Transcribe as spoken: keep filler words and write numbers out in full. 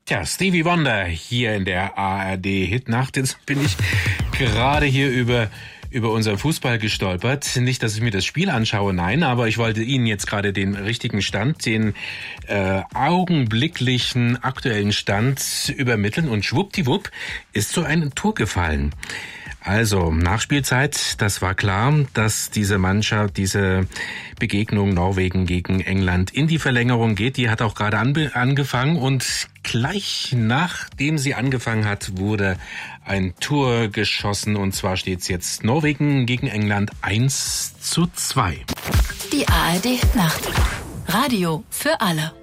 Tja, Stevie Wonder hier in der A R D-Hitnacht. Jetzt bin ich gerade hier über über unseren Fußball gestolpert. Nicht, dass ich mir das Spiel anschaue, nein, aber ich wollte Ihnen jetzt gerade den richtigen Stand, den äh, augenblicklichen aktuellen Stand übermitteln und schwuppdiwupp ist so ein Tor gefallen. Also, Nachspielzeit, das war klar, dass diese Mannschaft, diese Begegnung Norwegen gegen England in die Verlängerung geht. Die hat auch gerade anbe- angefangen und gleich nachdem sie angefangen hat, wurde ein Tor geschossen und zwar steht's jetzt Norwegen gegen England eins zu zwei. Die A R D Nacht. Radio für alle.